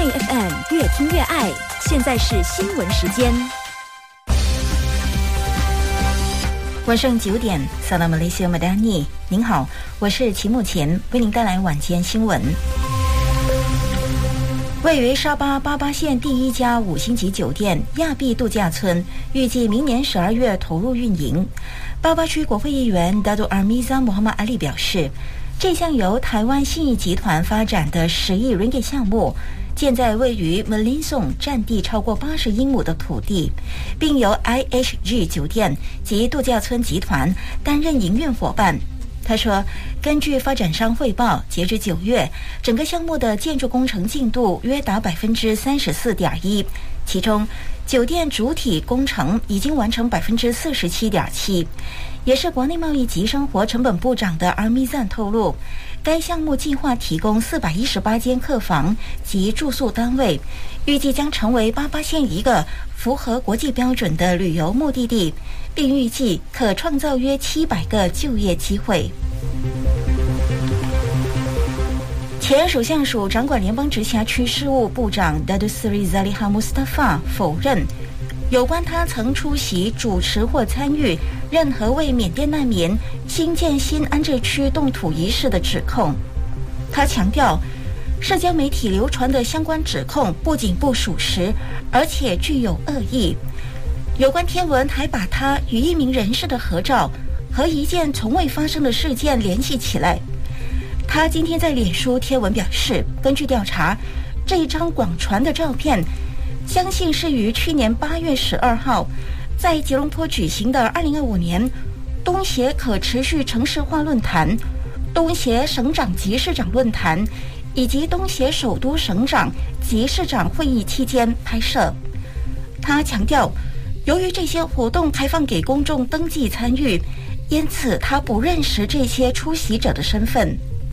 Money FM 越听越爱，现在是新闻时间。晚上9点 Salam Malaysia Madani， 您好，我是齐木前，为您带来晚间新闻。位于沙巴巴巴县第一家5星级酒店亚庇度假村，预计明年12月投入运营。巴巴区国会议员 Dato' Armiza Muhammad Ali 表示，这项由台湾信义集团发展的10亿 ringgit 项目，建在位于 Melinsong 占地超过80英亩的土地，并由 IHG 酒店及度假村集团担任营运伙伴。他说，根据发展商汇报，截至9月，整个项目的建筑工程进度约达 34.1%， 其中酒店主体工程已经完成 47.7%。也是国内贸易及生活成本部长的阿米赞透露，该项目计划提供418间客房及住宿单位，预计将成为巴巴县一个符合国际标准的旅游目的地，并预计可创造约700个就业机会。前首相署掌管联邦直辖区事务部长 Datuk Seri Zaliha Mustafa 否认有关他曾出席、主持或参与任何为缅甸难民新建新安置区动土仪式的指控。他强调，社交媒体流传的相关指控不仅不属实，而且具有恶意。有关贴文还把他与一名人士的合照和一件从未发生的事件联系起来。他今天在脸书贴文表示，根据调查，这一张广传的照片相信是于去年8月12号在吉隆坡举行的2025年东协可持续城市化论坛、东协省长及市长论坛以及东协首都省长及市长会议期间拍摄。他强调，由于这些活动开放给公众登记参与，因此他不认识这些出席者的身份。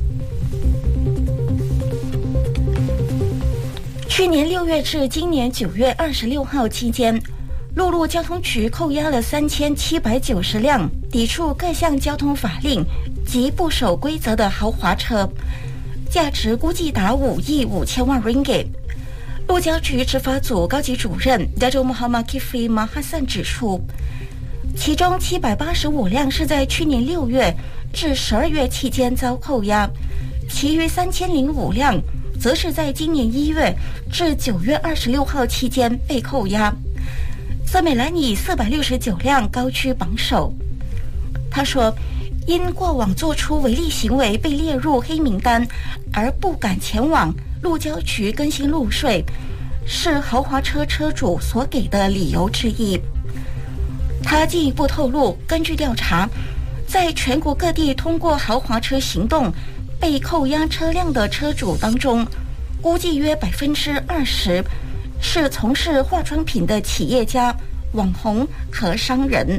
去年6月至今年9月26号期间，陆路交通局扣押了3790辆抵触各项交通法令及不守规则的豪华车，价值估计达5亿5千万 ringgit。 路交局执法组高级主任 Dato' Muhammad Kifli Mahasan 指出，其中785辆是在去年6月至12月期间遭扣押，其余3005辆则是在今年1月至9月26号期间被扣押。瑟美兰以469辆高居榜首。他说，因过往做出违例行为被列入黑名单而不敢前往路交局更新路税，是豪华车车主所给的理由之一。他进一步透露，根据调查，在全国各地通过豪华车行动被扣押车辆的车主当中，估计约 20% 是从事化妆品的企业家、网红和商人。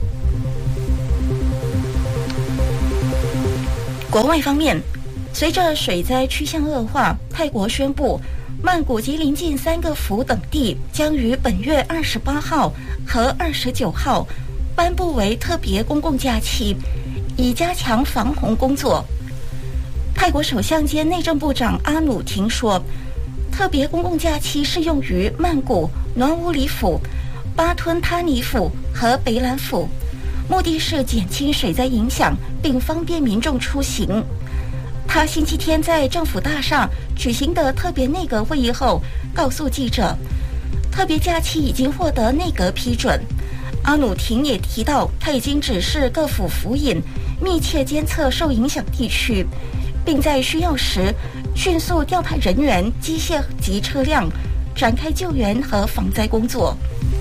国外方面，随着水灾趋向恶化，泰国宣布曼谷及邻近3个府等地将于本月28号和29号颁布为特别公共假期，以加强防洪工作。泰国首相兼内政部长阿努廷说，特别公共假期适用于曼谷、暖武里府、巴吞他尼府和北兰府，目的是减轻水灾影响并方便民众出行。他星期天在政府大厦举行的特别内阁会议后告诉记者，特别假期已经获得内阁批准。阿努廷也提到，他已经指示各府府尹密切监测受影响地区，并在需要时迅速调派人员、机械及车辆，展开救援和防灾工作。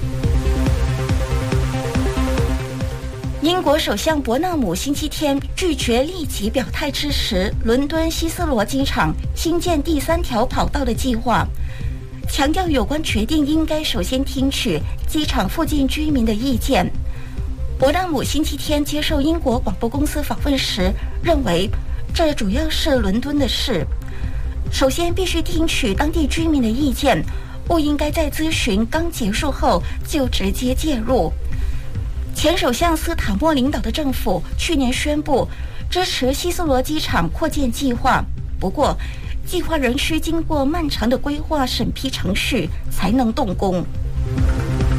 英国首相伯纳姆星期天拒绝立即表态支持伦敦希斯罗机场新建第3条跑道的计划，强调有关决定应该首先听取机场附近居民的意见。伯纳姆星期天接受英国广播公司访问时认为，这主要是伦敦的事，首先必须听取当地居民的意见，不应该在咨询刚结束后就直接介入。前首相斯塔默领导的政府去年宣布支持希斯罗机场扩建计划，不过计划仍需经过漫长的规划审批程序才能动工。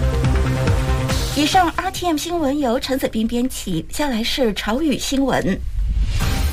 以上 RTM 新闻由陈子斌编辑，下来是潮语新闻。